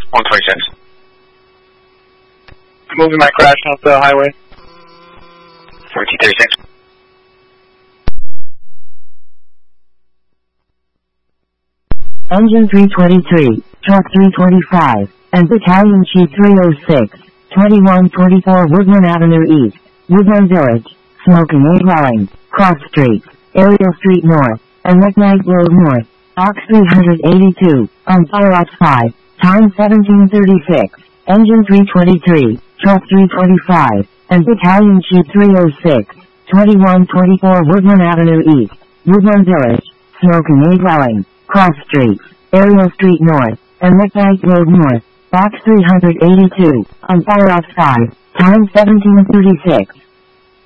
126. Moving my crash off the highway. 1436. Engine 323, Truck 325, and Battalion Chief 306, 2124 Woodland Avenue East, Woodland Village, Smoking A Dwelling, Cross Street, Ariel Street North, and McKnight Road North, Ox 382, on Fire Ops 5, time 1736, Engine 323, Truck 325, and Battalion Chief 306, 2124 Woodland Avenue East, Woodland Village, Smoking A Dwelling, Cross Street, Ariel Street North, and McKnight Road North, Box 382, on Fire Ops 5, time 1736.